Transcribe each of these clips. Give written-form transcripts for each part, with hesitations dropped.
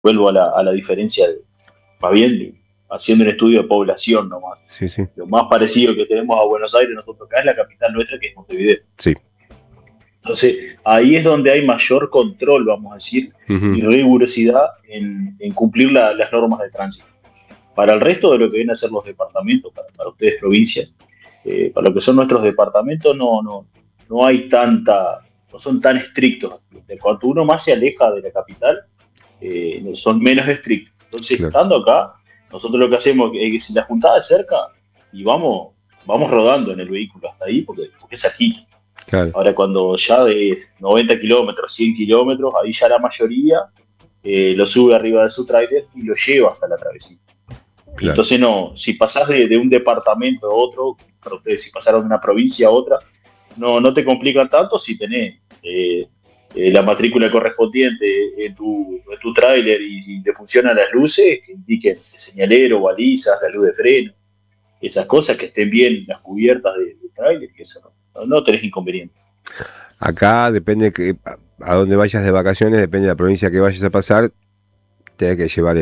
vuelvo a la diferencia de, más bien, haciendo un estudio de población nomás. Sí, sí, Lo más parecido que tenemos a Buenos Aires, nosotros acá es la capital nuestra, que es Montevideo. sí. Entonces, ahí es donde hay mayor control, vamos a decir, y Ujú, rigurosidad en cumplir las normas de tránsito. Para el resto de lo que vienen a ser los departamentos, para ustedes provincias, para lo que son nuestros departamentos, no hay tanta, no son tan estrictos. De cuanto uno más se aleja de la capital, son menos estrictos. Entonces, claro, estando acá, nosotros lo que hacemos es que si la juntada es cerca, y vamos rodando en el vehículo hasta ahí, porque es cerquita. claro, Ahora, cuando ya de 90 kilómetros, 100 kilómetros, ahí ya la mayoría lo sube arriba de su tráiler y lo lleva hasta la travesía. Y claro. entonces no, si pasás de un departamento a otro, para ustedes, si pasaron de una provincia a otra, no te complican tanto si tenés la matrícula correspondiente en tu tráiler y si te funcionan las luces, que indiquen el señalero, balizas, la luz de freno, esas cosas que estén bien las cubiertas del tráiler, que eso no tenés inconveniente. Acá depende que a dónde vayas de vacaciones, depende de la provincia que vayas a pasar, tenés que llevar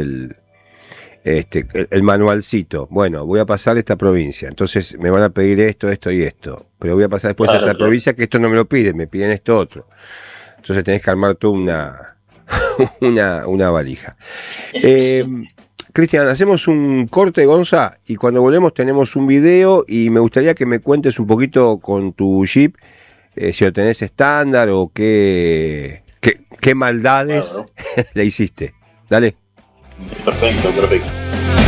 el manualcito. Bueno, voy a pasar esta provincia, entonces me van a pedir esto, esto y esto. Pero voy a pasar después a Claro, esta claro. provincia que esto no me lo piden, me piden esto otro. Entonces tenés que armar tú una valija. Eh, Cristian, hacemos un corte, Gonza, y cuando volvemos tenemos un video y me gustaría que me cuentes un poquito con tu Jeep, si lo tenés estándar o qué maldades Bueno, le hiciste. Dale. perfecto, perfecto.